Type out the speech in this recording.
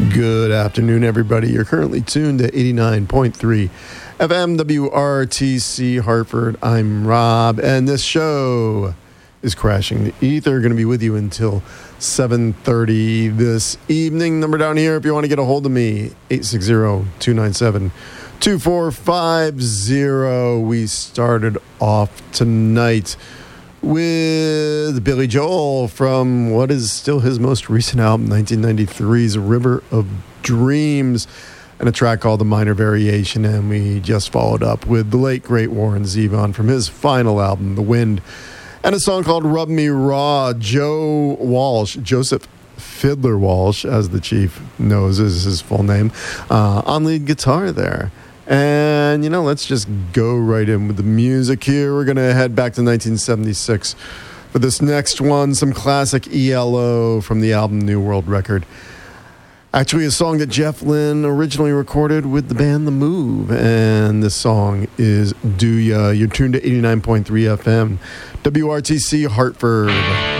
Good afternoon, everybody. You're currently tuned to 89.3 FM WRTC Hartford. I'm Rob, and this show is Crashing the Ether. Going to be with you until 7:30 this evening. Number down here if you want to get a hold of me, 860-297-2450. We started off tonight with Billy Joel from what is still his most recent album, 1993's River of Dreams, and a track called The Minor Variation. And we just followed up with the late, great Warren Zevon from his final album, The Wind, and a song called Rub Me Raw. Joe Walsh, Joseph Fiddler Walsh, as the chief knows is his full name, on lead guitar there. And, you know, let's just go right in with the music here. We're going to head back to 1976 for this next one, some classic ELO from the album New World Record. Actually, a song that Jeff Lynne originally recorded with the band The Move. And this song is Do Ya. You're tuned to 89.3 FM, WRTC Hartford.